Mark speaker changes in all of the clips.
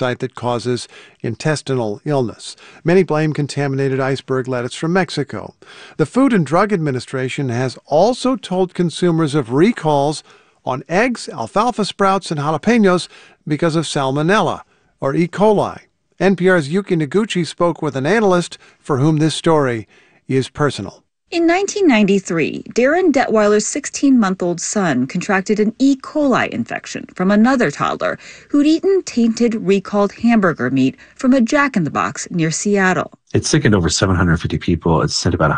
Speaker 1: parasite that causes intestinal illness. Many blame contaminated iceberg lettuce from Mexico. The Food and Drug Administration has also told consumers of recalls on eggs, alfalfa sprouts, and jalapenos because of salmonella, or E. coli. NPR's Yuki Noguchi spoke with an analyst for whom this story is personal.
Speaker 2: In 1993, Darren Detweiler's 16-month-old son contracted an E. coli infection from another toddler who'd eaten tainted, recalled hamburger meat from a Jack in the Box near Seattle.
Speaker 3: It sickened over 750 people. It sent about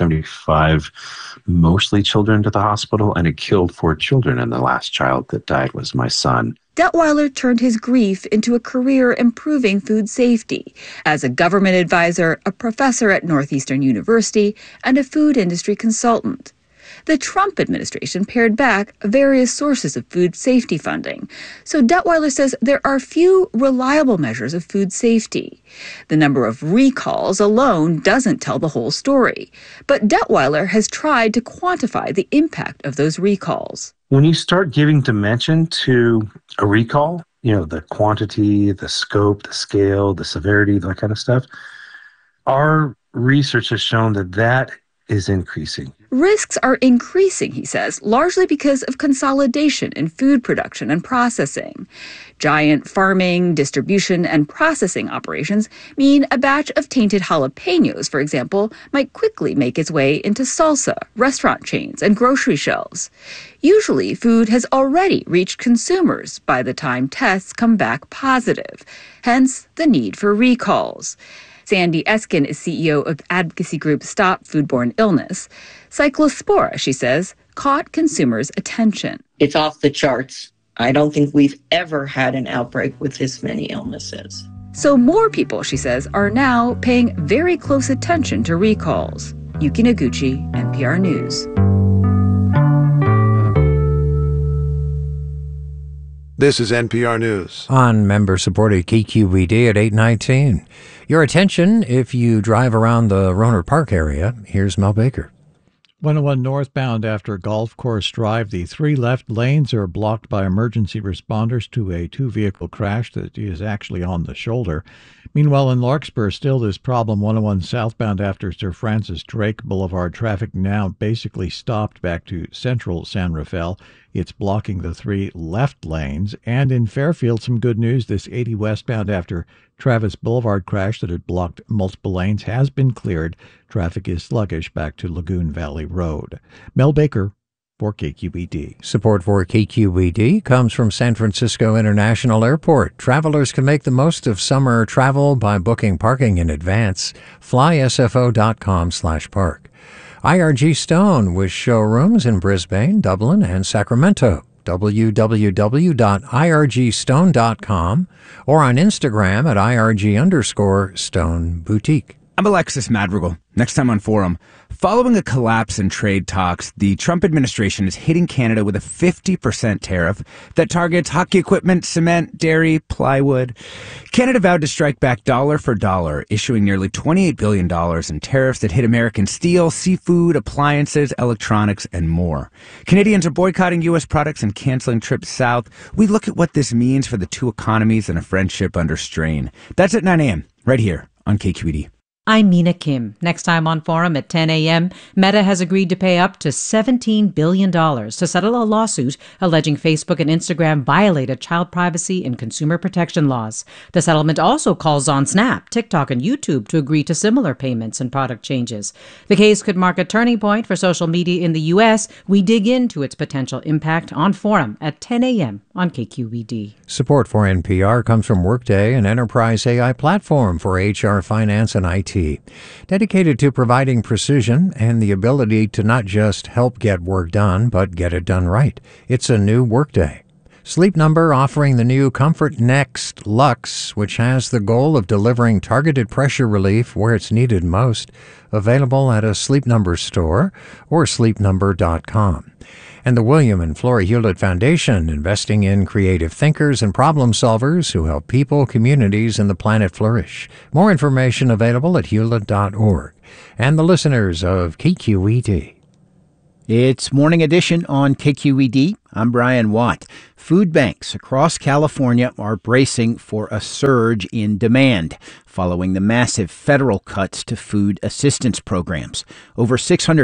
Speaker 3: 175, mostly children, to the hospital, and it killed 4 children, and the last child that died was my son.
Speaker 2: Detweiler turned his grief into a career improving food safety as a government advisor, a professor at Northeastern University, and a food industry consultant. The Trump administration pared back various sources of food safety funding, so Detweiler says there are few reliable measures of food safety. The number of recalls alone doesn't tell the whole story, but Detweiler has tried to quantify the impact of those recalls.
Speaker 3: When you start giving dimension to a recall, the quantity, the scope, the scale, the severity, that kind of stuff, our research has shown that is increasing.
Speaker 2: Risks are increasing, he says, largely because of consolidation in food production and processing. Giant farming, distribution, and processing operations mean a batch of tainted jalapenos, for example, might quickly make its way into salsa, restaurant chains, and grocery shelves. Usually, food has already reached consumers by the time tests come back positive, hence the need for recalls. Sandy Eskin is CEO of advocacy group Stop Foodborne Illness. Cyclospora, she says, caught consumers' attention.
Speaker 4: It's off the charts. I don't think we've ever had an outbreak with this many illnesses.
Speaker 2: So more people, she says, are now paying very close attention to recalls. Yuki Noguchi, NPR News.
Speaker 1: This is NPR News.
Speaker 5: On member-supported KQED at 8:19. Your attention if you drive around the Rohnert Park area. Here's Mel Baker.
Speaker 6: 101 northbound after Golf Course Drive, the 3 left lanes are blocked by emergency responders to a 2-vehicle crash that is actually on the shoulder. Meanwhile, in Larkspur, still this problem, 101 southbound after Sir Francis Drake Boulevard. Traffic now basically stopped back to central San Rafael. It's blocking the 3 left lanes. And in Fairfield, some good news. This 80 westbound after Travis Boulevard crash that had blocked multiple lanes has been cleared. Traffic is sluggish back to Lagoon Valley Road. Mel Baker for KQED.
Speaker 5: Support for KQED comes from San Francisco International Airport. Travelers can make the most of summer travel by booking parking in advance. FlySFO.com/park. IRG Stone with showrooms in Brisbane, Dublin, and Sacramento. www.irgstone.com or on Instagram at IRG_Stone Boutique.
Speaker 7: I'm Alexis Madrigal. Next time on Forum, following a collapse in trade talks, the Trump administration is hitting Canada with a 50% tariff that targets hockey equipment, cement, dairy, plywood. Canada vowed to strike back dollar for dollar, issuing nearly $28 billion in tariffs that hit American steel, seafood, appliances, electronics, and more. Canadians are boycotting U.S. products and canceling trips south. We look at what this means for the two economies and a friendship under strain. That's at 9 a.m., right here on KQED.
Speaker 8: I'm Mina Kim. Next time on Forum at 10 a.m., Meta has agreed to pay up to $17 billion to settle a lawsuit alleging Facebook and Instagram violated child privacy and consumer protection laws. The settlement also calls on Snap, TikTok, and YouTube to agree to similar payments and product changes. The case could mark a turning point for social media in the U.S. We dig into its potential impact on Forum at 10 a.m. on KQED.
Speaker 5: Support for NPR comes from Workday, an enterprise AI platform for HR, finance, and IT. Dedicated to providing precision and the ability to not just help get work done, but get it done right. It's a new Workday. Sleep Number offering the new Comfort Next Luxe, which has the goal of delivering targeted pressure relief where it's needed most. Available at a Sleep Number store or sleepnumber.com. And the William and Flora Hewlett Foundation, investing in creative thinkers and problem solvers who help people, communities, and the planet flourish. More information available at hewlett.org. And the listeners of KQED.
Speaker 9: It's Morning Edition on KQED. I'm Brian Watt. Food banks across California are bracing for a surge in demand following the massive federal cuts to food assistance programs. Over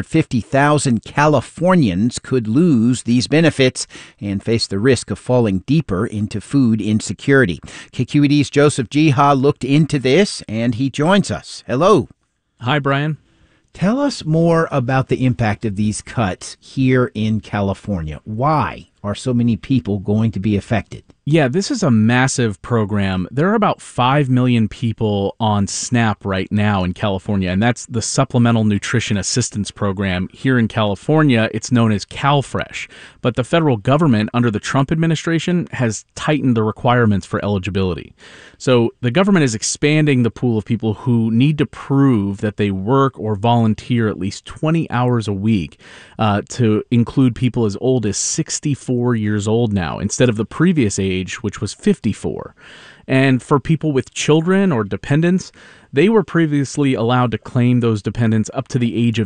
Speaker 9: 650,000 Californians could lose these benefits and face the risk of falling deeper into food insecurity. KQED's Joseph Jiha looked into this, and he joins us. Hello.
Speaker 10: Hi, Brian.
Speaker 9: Tell us more about the impact of these cuts here in California. Why are so many people going to be affected?
Speaker 10: Yeah, this is a massive program. There are about 5 million people on SNAP right now in California, and that's the Supplemental Nutrition Assistance Program. Here in California, it's known as CalFresh. But the federal government, under the Trump administration, has tightened the requirements for eligibility. So the government is expanding the pool of people who need to prove that they work or volunteer at least 20 hours a week to include people as old as 64 years old now, instead of the previous age, which was 54. And for people with children or dependents, they were previously allowed to claim those dependents up to the age of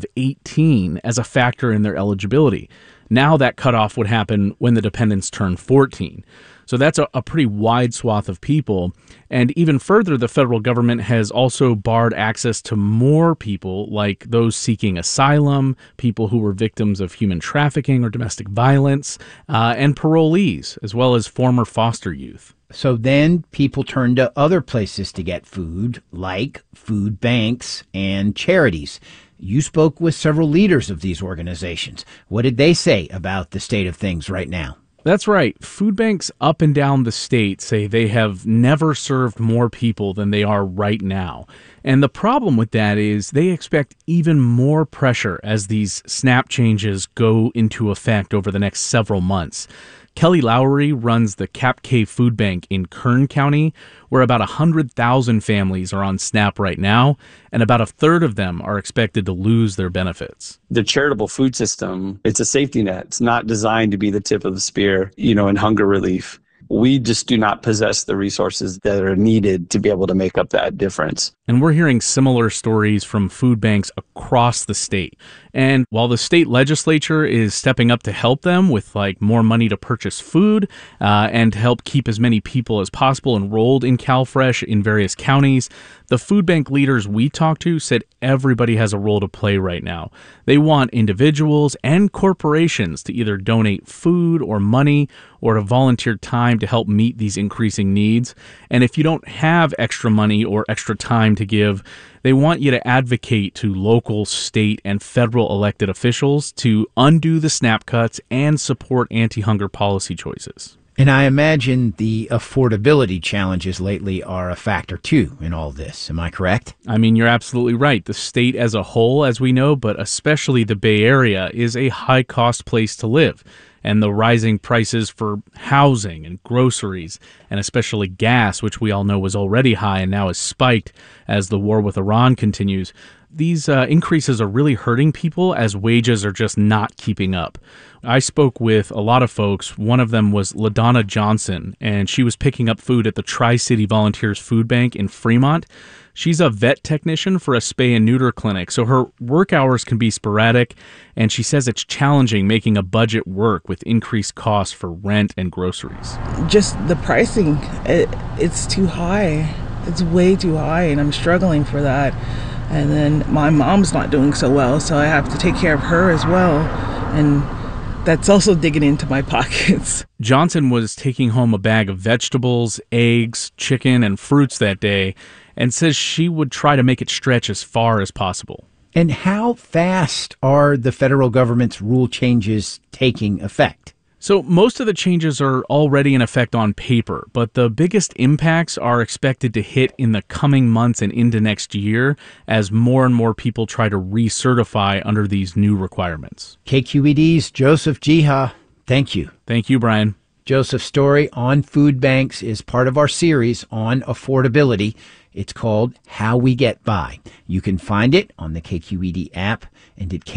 Speaker 10: 18 as a factor in their eligibility. Now that cutoff would happen when the dependents turn 14. So that's a pretty wide swath of people. And even further, the federal government has also barred access to more people, like those seeking asylum, people who were victims of human trafficking or domestic violence, and parolees, as well as former foster youth.
Speaker 9: So then people turn to other places to get food, like food banks and charities. You spoke with several leaders of these organizations. What did they say about the state of things right now?
Speaker 10: That's right. Food banks up and down the state say they have never served more people than they are right now. And the problem with that is they expect even more pressure as these SNAP changes go into effect over the next several months. Kelly Lowry runs the Cap Cay Food Bank in Kern County, where about 100,000 families are on SNAP right now, and about a third of them are expected to lose their benefits.
Speaker 11: The charitable food system, it's a safety net. It's not designed to be the tip of the spear, in hunger relief. We just do not possess the resources that are needed to be able to make up that difference.
Speaker 10: And we're hearing similar stories from food banks across the state. And while the state legislature is stepping up to help them with more money to purchase food and to help keep as many people as possible enrolled in CalFresh in various counties, the food bank leaders we talked to said everybody has a role to play right now. They want individuals and corporations to either donate food or money or to volunteer time to help meet these increasing needs. And if you don't have extra money or extra time to give, they want you to advocate to local, state, and federal elected officials to undo the SNAP cuts and support anti-hunger policy choices.
Speaker 9: And I imagine the affordability challenges lately are a factor, too, in all this. Am I correct?
Speaker 10: I mean, you're absolutely right. The state as a whole, as we know, but especially the Bay Area, is a high-cost place to live. And the rising prices for housing and groceries, and especially gas, which we all know was already high and now has spiked as the war with Iran continues, these increases are really hurting people as wages are just not keeping up. I spoke with a lot of folks. One of them was LaDonna Johnson, and she was picking up food at the Tri-City Volunteers Food Bank in Fremont. She's a vet technician for a spay and neuter clinic, so her work hours can be sporadic, and she says it's challenging making a budget work with increased costs for rent and groceries.
Speaker 12: Just the pricing, it's too high. It's way too high, and I'm struggling for that. And then my mom's not doing so well, so I have to take care of her as well. And that's also digging into my pockets.
Speaker 10: Johnson was taking home a bag of vegetables, eggs, chicken, and fruits that day, and says she would try to make it stretch as far as possible.
Speaker 9: And how fast are the federal government's rule changes taking effect?
Speaker 10: So most of the changes are already in effect on paper, but the biggest impacts are expected to hit in the coming months and into next year as more and more people try to recertify under these new requirements.
Speaker 9: KQED's Joseph Jiha, thank you.
Speaker 10: Thank you, Brian.
Speaker 9: Joseph's story on food banks is part of our series on affordability. It's called How We Get By. You can find it on the KQED app and at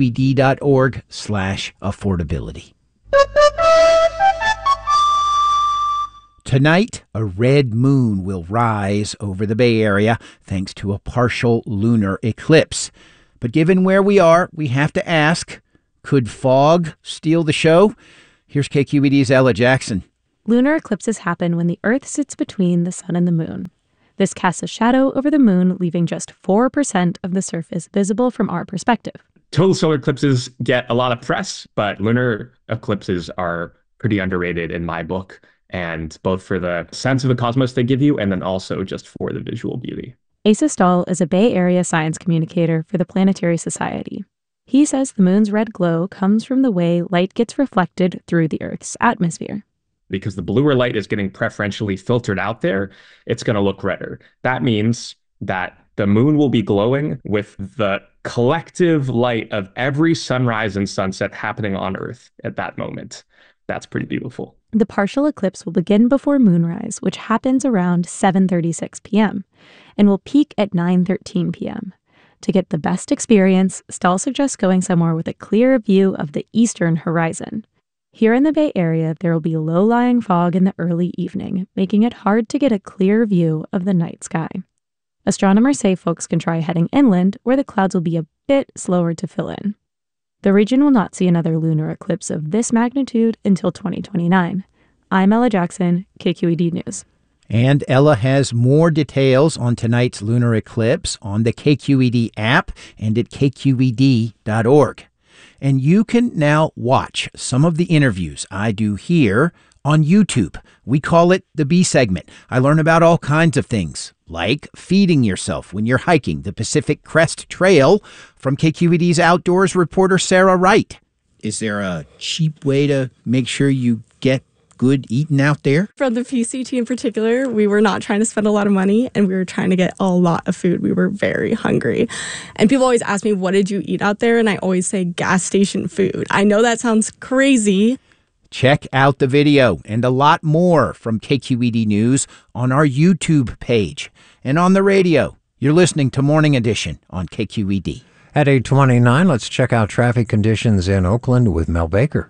Speaker 9: kqed.org/affordability. Tonight, a red moon will rise over the Bay Area thanks to a partial lunar eclipse. But given where we are, we have to ask, Could fog steal the show? Here's KQED's Ella Jackson.
Speaker 13: Lunar eclipses happen when the Earth sits between the sun and the moon. This casts a shadow over the moon, leaving just 4% of the surface visible from our perspective.
Speaker 14: Total solar eclipses get a lot of press, but lunar eclipses are pretty underrated in my book, and both for the sense of the cosmos they give you and then also just for the visual beauty.
Speaker 13: Asa Stahl is a Bay Area science communicator for the Planetary Society. He says the moon's red glow comes from the way light gets reflected through the Earth's atmosphere.
Speaker 14: Because the bluer light is getting preferentially filtered out there, it's going to look redder. That means that the moon will be glowing with the collective light of every sunrise and sunset happening on Earth at that moment. That's pretty beautiful.
Speaker 13: The partial eclipse will begin before moonrise, which happens around 7:36 p.m., and will peak at 9:13 p.m. To get the best experience, Stahl suggests going somewhere with a clear view of the eastern horizon. Here in the Bay Area, there will be low-lying fog in the early evening, making it hard to get a clear view of the night sky. Astronomers say folks can try heading inland, where the clouds will be a bit slower to fill in. The region will not see another lunar eclipse of this magnitude until 2029. I'm Ella Jackson, KQED News.
Speaker 9: And Ella has more details on tonight's lunar eclipse on the KQED app and at kqed.org. And you can now watch some of the interviews I do here on YouTube. We call it the B segment. I learn about all kinds of things, like feeding yourself when you're hiking the Pacific Crest Trail from KQED's outdoors reporter Sarah Wright. Is there a cheap way to make sure you get good eating out there?
Speaker 15: From the PCT in particular, we were not trying to spend a lot of money and we were trying to get a lot of food. We were very hungry. And people always ask me, what did you eat out there? And I always say gas station food. I know that sounds crazy.
Speaker 9: Check out the video and a lot more from KQED News on our YouTube page and on the radio. You're listening to Morning Edition on KQED.
Speaker 5: At 8:29, let's check out traffic conditions in Oakland with Mel Baker.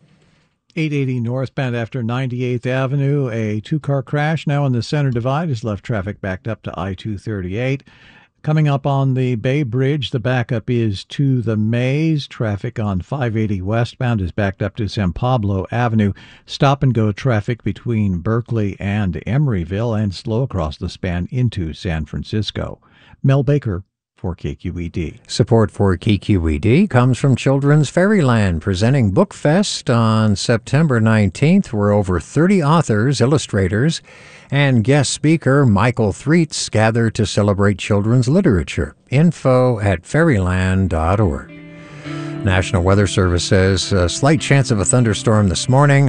Speaker 6: 880 northbound after 98th Avenue, a two-car crash now in the center divide has left traffic backed up to I-238. Coming up on the Bay Bridge, the backup is to the Maze. Traffic on 580 westbound is backed up to San Pablo Avenue. Stop-and-go traffic between Berkeley and Emeryville and slow across the span into San Francisco. Mel Baker for KQED.
Speaker 5: Support for KQED comes from Children's Fairyland, presenting Bookfest on September 19th, where over 30 authors, illustrators, and guest speaker Michael Threets gather to celebrate children's literature. Info at fairyland.org. National Weather Service says a slight chance of a thunderstorm this morning.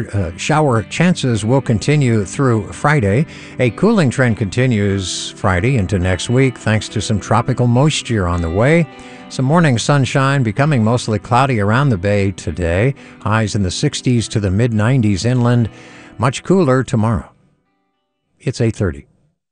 Speaker 5: Shower chances will continue through Friday. A cooling trend continues Friday into next week thanks to some tropical moisture on the way. Some morning sunshine, becoming mostly cloudy around the Bay today. Highs in the 60s to the mid-90s inland. Much cooler tomorrow. It's 8:30.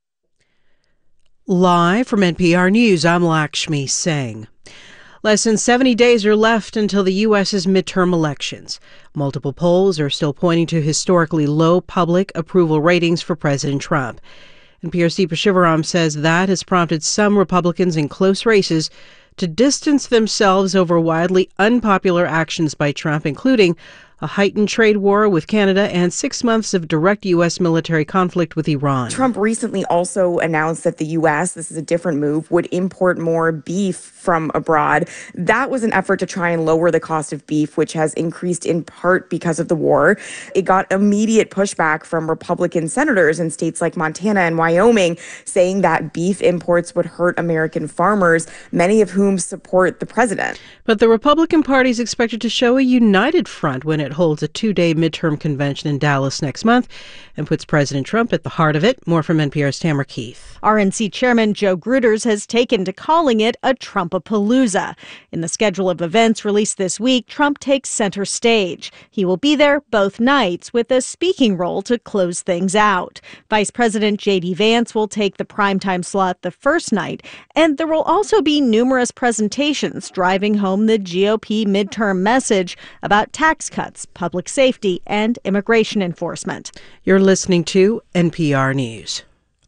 Speaker 16: Live from NPR News, I'm Lakshmi Singh. Less than 70 days are left until the U.S.'s midterm elections. Multiple polls are still pointing to historically low public approval ratings for President Trump. NPR's Deepa Shivaram says that has prompted some Republicans in close races to distance themselves over widely unpopular actions by Trump, including a heightened trade war with Canada and 6 months of direct U.S. military conflict with Iran.
Speaker 17: Trump recently also announced that the U.S., this is a different move, would import more beef from abroad. That was an effort to try and lower the cost of beef, which has increased in part because of the war. It got immediate pushback from Republican senators in states like Montana and Wyoming, saying that beef imports would hurt American farmers, many of whom support the president.
Speaker 16: But the Republican Party is expected to show a united front when it holds a 2-day midterm convention in Dallas next month and puts President Trump at the heart of it. More from NPR's Tamara Keith.
Speaker 18: RNC Chairman Joe Gruters has taken to calling it a Trumpapalooza. In the schedule of events released this week, Trump takes center stage. He will be there both nights with a speaking role to close things out. Vice President J.D. Vance will take the primetime slot the first night, and there will also be numerous presentations driving home the GOP midterm message about tax cuts, public safety, and immigration enforcement.
Speaker 16: You're listening to NPR News.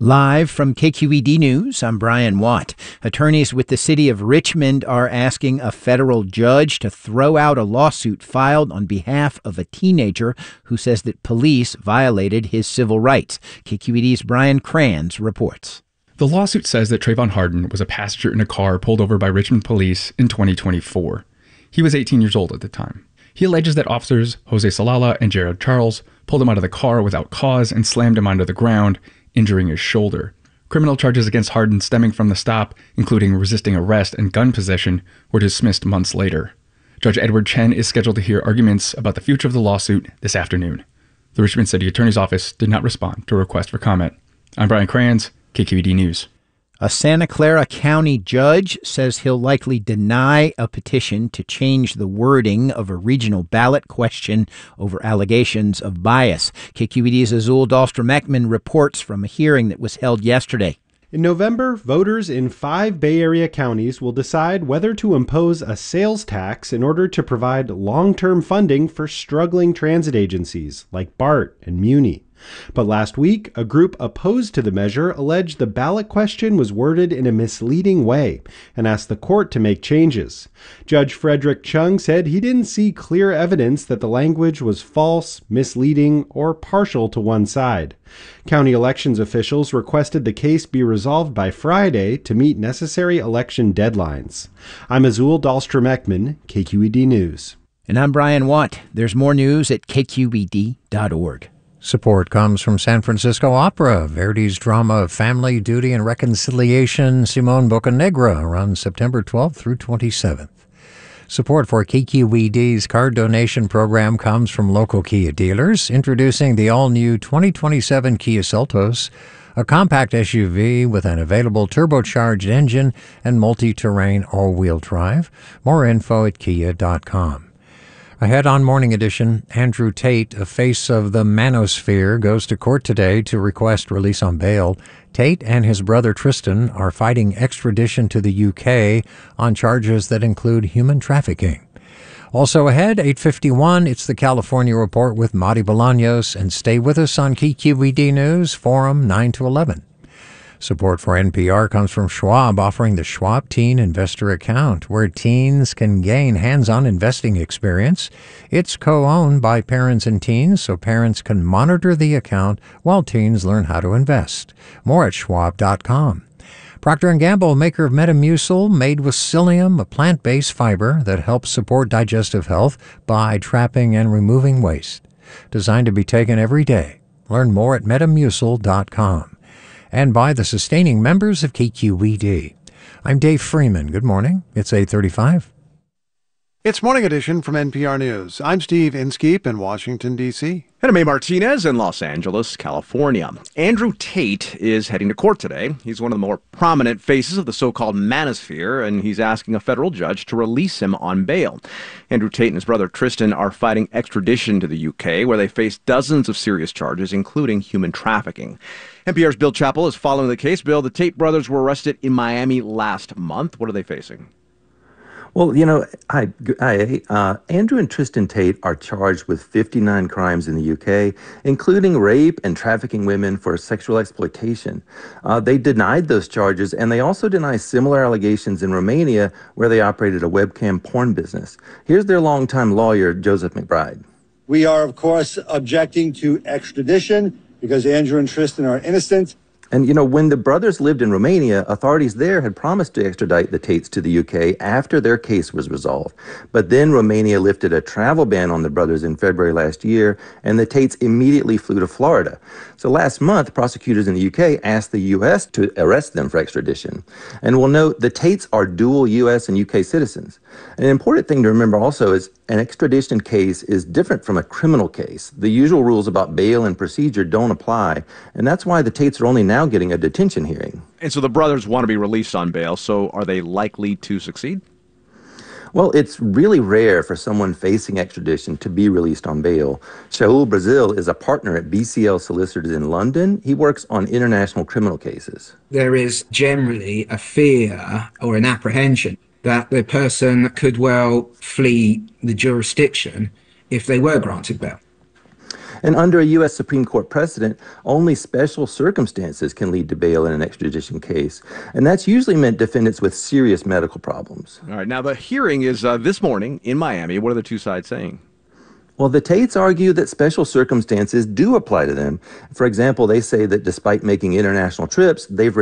Speaker 9: Live from KQED News, I'm Brian Watt. Attorneys with the city of Richmond are asking a federal judge to throw out a lawsuit filed on behalf of a teenager who says that police violated his civil rights. KQED's Brian Kranz reports.
Speaker 19: The lawsuit says that Trayvon Hardin was a passenger in a car pulled over by Richmond police in 2024. He was 18 years old at the time. He alleges that officers Jose Salala and Jared Charles pulled him out of the car without cause and slammed him onto the ground, injuring his shoulder. Criminal charges against Hardin stemming from the stop, including resisting arrest and gun possession, were dismissed months later. Judge Edward Chen is scheduled to hear arguments about the future of the lawsuit this afternoon. The Richmond City Attorney's Office did not respond to a request for comment. I'm Brian Kranz, KQED News.
Speaker 9: A Santa Clara County judge says he'll likely deny a petition to change the wording of a regional ballot question over allegations of bias. KQED's Azul Dahlstrom-Ekman reports from a hearing that was held yesterday.
Speaker 20: In November, voters in 5 Bay Area counties will decide whether to impose a sales tax in order to provide long-term funding for struggling transit agencies like BART and Muni. But last week, a group opposed to the measure alleged the ballot question was worded in a misleading way and asked the court to make changes. Judge Frederick Chung said he didn't see clear evidence that the language was false, misleading, or partial to one side. County elections officials requested the case be resolved by Friday to meet necessary election deadlines. I'm Azul Dahlstrom-Ekman, KQED News.
Speaker 9: And I'm Brian Watt. There's more news at kqed.org.
Speaker 5: Support comes from San Francisco Opera. Verdi's drama Family, Duty, and Reconciliation, Simón Boccanegra, runs September 12th through 27th. Support for KQED's card donation program comes from local Kia dealers, introducing the all-new 2027 Kia Seltos, a compact SUV with an available turbocharged engine and multi-terrain all-wheel drive. More info at kia.com. Ahead on Morning Edition, Andrew Tate, a face of the manosphere, goes to court today to request release on bail. Tate and his brother Tristan are fighting extradition to the UK on charges that include human trafficking. Also ahead, 8:51, it's the California Report with Madi Bolaños, and stay with us on KQED News, Forum 9 to 11. Support for NPR comes from Schwab, offering the Schwab Teen Investor Account, where teens can gain hands-on investing experience. It's co-owned by parents and teens, so parents can monitor the account while teens learn how to invest. More at schwab.com. Procter & Gamble, maker of Metamucil, made with psyllium, a plant-based fiber that helps support digestive health by trapping and removing waste. Designed to be taken every day. Learn more at metamucil.com. And by the sustaining members of KQED. I'm Dave Freeman. Good morning. It's 8:35.
Speaker 1: It's Morning Edition from NPR News. I'm Steve Inskeep in Washington, D.C.
Speaker 21: And I'm May Martinez in Los Angeles, California. Andrew Tate is heading to court today. He's one of the more prominent faces of the so-called manosphere, and he's asking a federal judge to release him on bail. Andrew Tate and his brother Tristan are fighting extradition to the UK, where they face dozens of serious charges, including human trafficking. NPR's Bill Chappell is following the case. Bill, the Tate brothers were arrested in Miami last month. What are they facing?
Speaker 22: Well, Andrew and Tristan Tate are charged with 59 crimes in the UK, including rape and trafficking women for sexual exploitation. They denied those charges, and they also deny similar allegations in Romania, where they operated a webcam porn business. Here's their longtime lawyer, Joseph McBride.
Speaker 23: We are, of course, objecting to extradition because Andrew and Tristan are innocent.
Speaker 22: And, when the brothers lived in Romania, authorities there had promised to extradite the Tates to the UK after their case was resolved. But then Romania lifted a travel ban on the brothers in February last year, and the Tates immediately flew to Florida. So last month, prosecutors in the UK asked the U.S. to arrest them for extradition. And we'll note the Tates are dual U.S. and UK citizens. An important thing to remember also is an extradition case is different from a criminal case. The usual rules about bail and procedure don't apply, and that's why the Tates are only now getting a detention hearing.
Speaker 21: And so the brothers want to be released on bail, so are they likely to succeed?
Speaker 22: Well, it's really rare for someone facing extradition to be released on bail. Shaul Brazil is a partner at BCL Solicitors in London. He works on international criminal cases.
Speaker 24: There is generally a fear or an apprehension that the person could well flee the jurisdiction if they were granted bail.
Speaker 22: And under a U.S. Supreme Court precedent, only special circumstances can lead to bail in an extradition case. And that's usually meant defendants with serious medical problems.
Speaker 21: All right, now the hearing is this morning in Miami. What are the two sides saying?
Speaker 22: Well, the Tates argue that special circumstances do apply to them. For example, they say that despite making international trips, they've